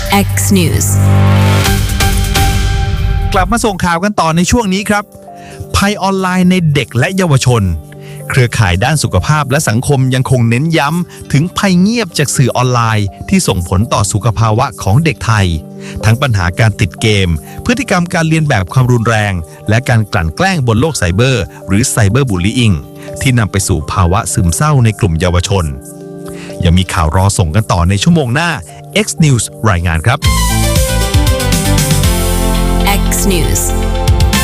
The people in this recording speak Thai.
X News กลับมาส่งข่าวกันต่อในช่วงนี้ครับภัยออนไลน์ในเด็กและเยาวชนเครือข่ายด้านสุขภาพและสังคมยังคงเน้นย้ำถึงภัยเงียบจากสื่อออนไลน์ที่ส่งผลต่อสุขภาวะของเด็กไทยทั้งปัญหาการติดเกมพฤติกรรมการเลียนแบบความรุนแรงและการกลั่นแกล้งบนโลกไซเบอร์หรือไซเบอร์บูลลี่อิงที่นำไปสู่ภาวะซึมเศร้าในกลุ่มเยาวชนยังมีข่าวรอส่งกันต่อในชั่วโมงหน้า X News รายงานครับ X News